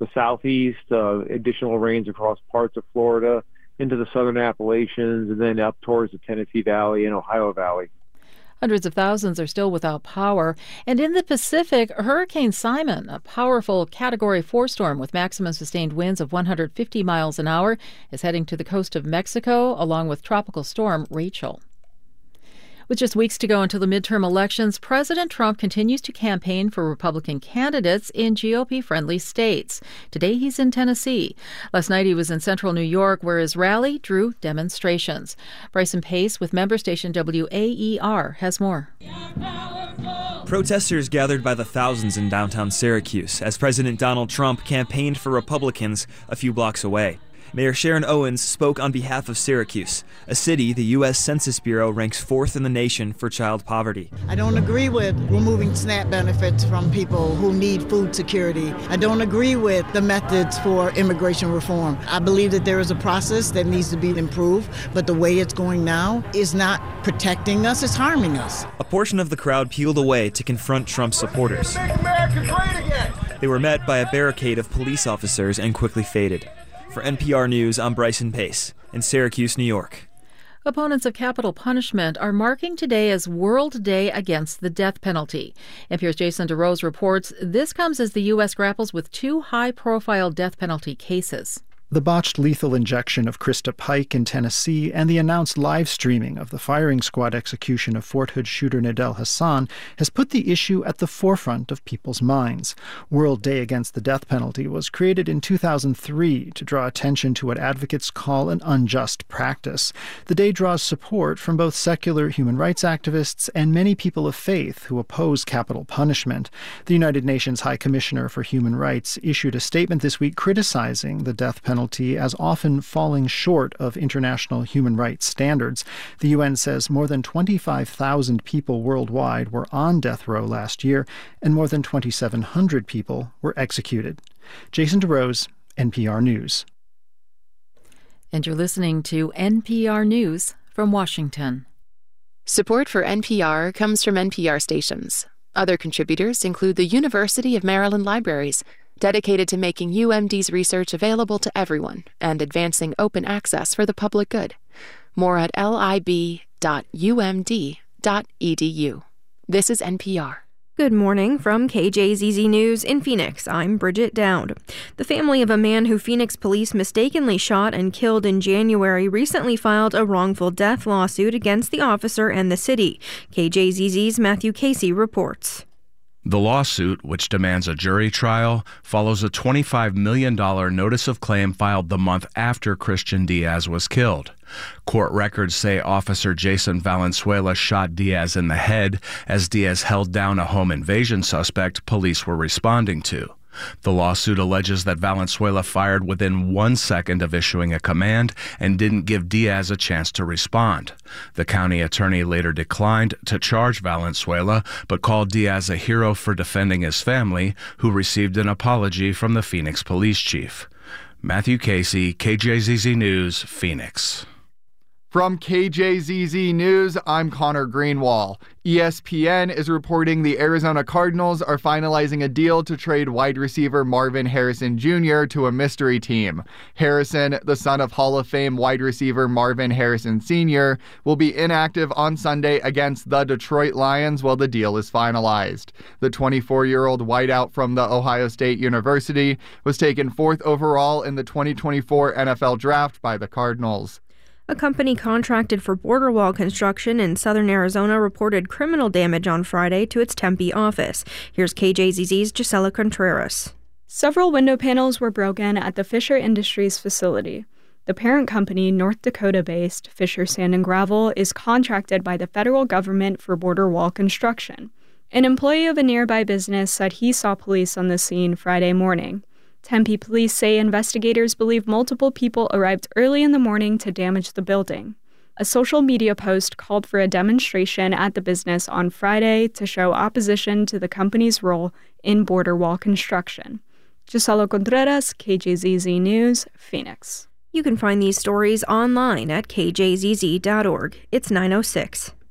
the southeast, additional rains across parts of Florida, into the southern Appalachians, and then up towards the Tennessee Valley and Ohio Valley. Hundreds of thousands are still without power. And in the Pacific, Hurricane Simon, a powerful Category 4 storm with maximum sustained winds of 150 miles an hour, is heading to the coast of Mexico, along with Tropical Storm Rachel. With just weeks to go until the midterm elections, President Trump continues to campaign for Republican candidates in GOP-friendly states. Today, he's in Tennessee. Last night, he was in central New York, where his rally drew demonstrations. Bryson Pace with member station WAER has more. Protesters gathered by the thousands in downtown Syracuse as President Donald Trump campaigned for Republicans a few blocks away. Mayor Sharon Owens spoke on behalf of Syracuse, a city the U.S. Census Bureau ranks 4th in the nation for child poverty. I don't agree with removing SNAP benefits from people who need food security. I don't agree with the methods for immigration reform. I believe that there is a process that needs to be improved, but the way it's going now is not protecting us, it's harming us. A portion of the crowd peeled away to confront Trump's supporters. They were met by a barricade of police officers and quickly faded. For NPR News, I'm Bryson Pace in Syracuse, New York. Opponents of capital punishment are marking today as World Day Against the Death Penalty. NPR's Jason DeRose reports this comes as the U.S. grapples with 2 high-profile death penalty cases. The botched lethal injection of Krista Pike in Tennessee and the announced live streaming of the firing squad execution of Fort Hood shooter Nadel Hassan has put the issue at the forefront of people's minds. World Day Against the Death Penalty was created in 2003 to draw attention to what advocates call an unjust practice. The day draws support from both secular human rights activists and many people of faith who oppose capital punishment. The United Nations High Commissioner for Human Rights issued a statement this week criticizing the death penalty as often falling short of international human rights standards. The UN says more than 25,000 people worldwide were on death row last year, and more than 2,700 people were executed. Jason DeRose, NPR News. And you're listening to NPR News from Washington. Support for NPR comes from NPR stations. Other contributors include the University of Maryland Libraries, dedicated to making UMD's research available to everyone and advancing open access for the public good. More at lib.umd.edu. This is NPR. Good morning from KJZZ News in Phoenix. I'm Bridget Dowd. The family of a man who Phoenix police mistakenly shot and killed in January recently filed a wrongful death lawsuit against the officer and the city. KJZZ's Matthew Casey reports. The lawsuit, which demands a jury trial, follows a $25 million notice of claim filed the month after Christian Diaz was killed. Court records say Officer Jason Valenzuela shot Diaz in the head as Diaz held down a home invasion suspect police were responding to. The lawsuit alleges that Valenzuela fired within 1 second of issuing a command and didn't give Diaz a chance to respond. The county attorney later declined to charge Valenzuela, but called Diaz a hero for defending his family, who received an apology from the Phoenix police chief. Matthew Casey, KJZZ News, Phoenix. From KJZZ News, I'm Connor Greenwall. ESPN is reporting the Arizona Cardinals are finalizing a deal to trade wide receiver Marvin Harrison Jr. to a mystery team. Harrison, the son of Hall of Fame wide receiver Marvin Harrison Sr., will be inactive on Sunday against the Detroit Lions while the deal is finalized. The 24-year-old wideout from the Ohio State University was taken 4th overall in the 2024 NFL Draft by the Cardinals. A company contracted for border wall construction in southern Arizona reported criminal damage on Friday to its Tempe office. Here's KJZZ's Gisela Contreras. Several window panels were broken at the Fisher Industries facility. The parent company, North Dakota-based Fisher Sand and Gravel, is contracted by the federal government for border wall construction. An employee of a nearby business said he saw police on the scene Friday morning. Tempe police say investigators believe multiple people arrived early in the morning to damage the building. A social media post called for a demonstration at the business on Friday to show opposition to the company's role in border wall construction. Gisela Contreras, KJZZ News, Phoenix. You can find these stories online at kjzz.org. It's 9:06.